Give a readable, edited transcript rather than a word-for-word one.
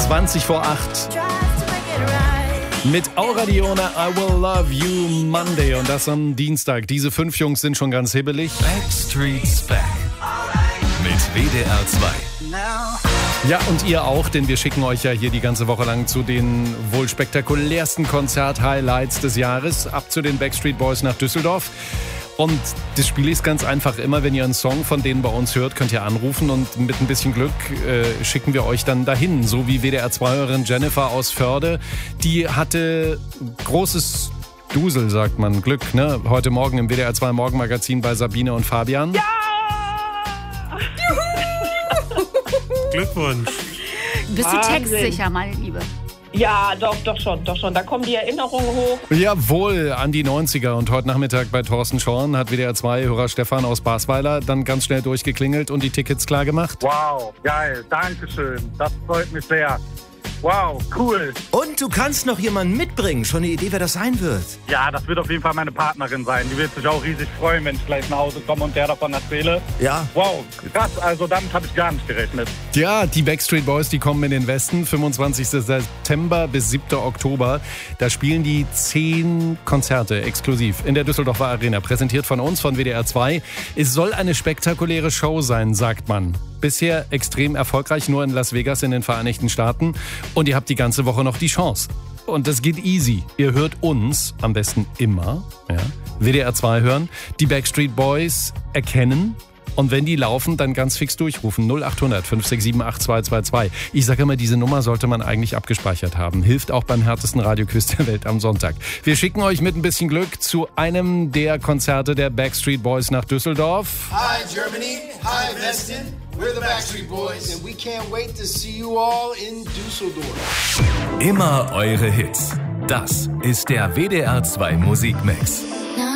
20 vor 8. Mit Aura Dione, I Will Love You Monday. Und das am Dienstag. Diese 5 Jungs sind schon ganz hibbelig. Backstreet's Back. Mit WDR 2. Ja, und ihr auch, denn wir schicken euch ja hier die ganze Woche lang zu den wohl spektakulärsten Konzert-Highlights des Jahres. Ab zu den Backstreet Boys nach Düsseldorf. Und das Spiel ist ganz einfach. Immer wenn ihr einen Song von denen bei uns hört, könnt ihr anrufen und mit ein bisschen Glück schicken wir euch dann dahin. So wie WDR-2-Hörerin Jennifer aus Förde. Die hatte großes Dusel, sagt man, Glück, ne? Heute Morgen im WDR-2 Morgenmagazin bei Sabine und Fabian. Ja! Glückwunsch. Bist du textsicher, meine Liebe? Ja, doch schon. Da kommen die Erinnerungen hoch. Jawohl, an die 90er. Und heute Nachmittag bei Thorsten Schorn hat WDR-2-Hörer Stefan aus Basweiler dann ganz schnell durchgeklingelt und die Tickets klar gemacht. Wow, geil, dankeschön. Das freut mich sehr. Wow, cool. Und du kannst noch jemanden mitbringen. Schon eine Idee, wer das sein wird? Ja, das wird auf jeden Fall meine Partnerin sein. Die wird sich auch riesig freuen, wenn ich gleich nach Hause komme und der davon erzähle. Ja. Wow, krass. Also damit habe ich gar nicht gerechnet. Ja, die Backstreet Boys, die kommen in den Westen. 25. September bis 7. Oktober. Da spielen die 10 Konzerte exklusiv in der Düsseldorfer Arena. Präsentiert von uns, von WDR 2. Es soll eine spektakuläre Show sein, sagt man. Bisher extrem erfolgreich, nur in Las Vegas in den Vereinigten Staaten. Und ihr habt die ganze Woche noch die Chance. Und das geht easy. Ihr hört uns, am besten immer, ja, WDR 2 hören, die Backstreet Boys erkennen. Und wenn die laufen, dann ganz fix durchrufen. 0800 567 8222. Ich sage immer, diese Nummer sollte man eigentlich abgespeichert haben. Hilft auch beim härtesten Radioquiz der Welt am Sonntag. Wir schicken euch mit ein bisschen Glück zu einem der Konzerte der Backstreet Boys nach Düsseldorf. Hi Germany, hi Weston. We're the Backstreet Boys and we can't wait to see you all in Düsseldorf. Immer eure Hits. Das ist der WDR 2 Musikmix.